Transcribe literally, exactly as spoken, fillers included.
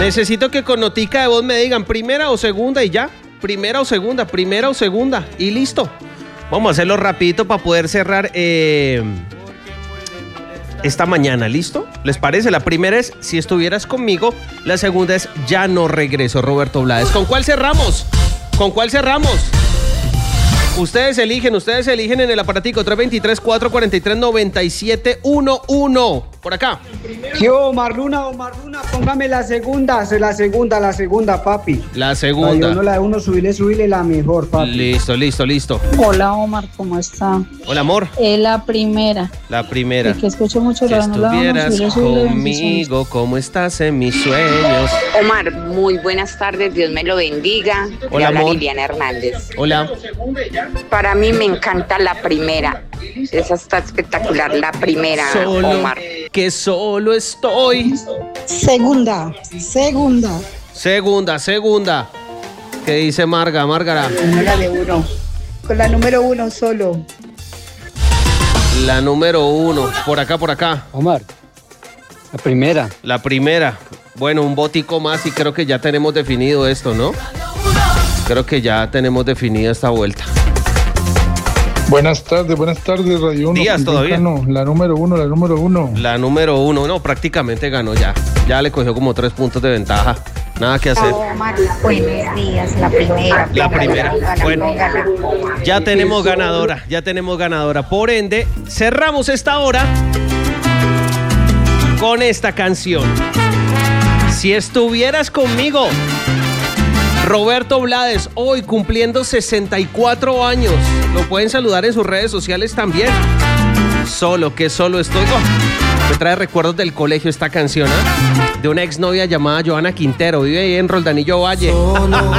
Necesito que con notica de voz me digan primera o segunda y ya. Primera o segunda, primera o segunda y listo. Vamos a hacerlo rapidito para poder cerrar eh, esta mañana, ¿listo? ¿Les parece? La primera es si estuvieras conmigo. La segunda es ya no regreso, Roberto Blades. ¿Con cuál cerramos? ¿Con cuál cerramos? Ustedes eligen, ustedes eligen en el aparatico tres dos tres, cuatro cuatro tres, nueve siete uno uno. Por acá. Yo, Omar Luna, Omar Luna, póngame la segunda, la segunda, la segunda, papi. La segunda. La de uno, la de uno, subile, subile la mejor, papi. Listo, listo, listo. Hola, Omar, ¿cómo está? Hola, amor. Es la primera. La primera. Y que escucho mucho Si la no estuvieras la subile, conmigo, ¿cómo estás en mis sueños? Omar, muy buenas tardes, Dios me lo bendiga. Hola, Le habla amor. Liliana Hernández. Hola. Para mí me encanta la primera. Esa está espectacular, la primera, Solo, Omar. que solo estoy. Segunda, segunda. Segunda, segunda. ¿Qué dice Marga, Márgara? La de uno. Con la número uno solo. La número uno. Por acá, por acá. Omar, la primera. La primera. Bueno, un botico más y creo que ya tenemos definido esto, ¿no? Creo que ya tenemos definido esta vuelta. Buenas tardes, buenas tardes, Radio uno. Días todavía. No, la número uno, la número uno. La número uno, no, prácticamente ganó ya. Ya le cogió como tres puntos de ventaja. Nada que hacer. Omar, buenos días, la primera. La primera. Bueno, ya tenemos ganadora, ya tenemos ganadora. Por ende, cerramos esta hora con esta canción. Si estuvieras conmigo, Roberto Blades, hoy cumpliendo sesenta y cuatro años. Lo pueden saludar en sus redes sociales también. Solo, que solo estoy. Oh, me trae recuerdos del colegio esta canción, ¿eh? De una exnovia llamada Joana Quintero. Vive ahí en Roldanillo Valle.